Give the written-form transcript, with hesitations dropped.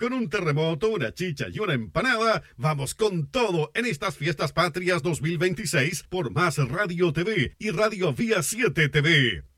Con un terremoto, una chicha y una empanada, vamos con todo en estas fiestas patrias 2026 por Más Radio TV y Radio Vía 7 TV.